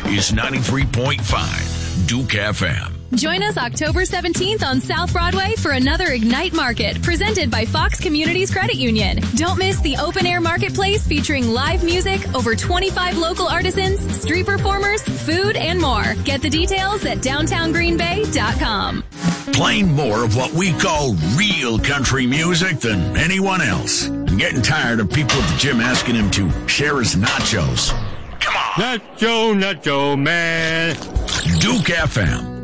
is 93.5 Duke FM. Join us October 17th on South Broadway for another Ignite Market presented by Fox Communities Credit Union. Don't miss the open-air marketplace featuring live music, over 25 local artisans, street performers, food, and more. Get the details at downtowngreenbay.com. Playing more of what we call real country music than anyone else. I'm getting tired of people at the gym asking him to share his nachos. Come on. Nacho, man. Duke FM.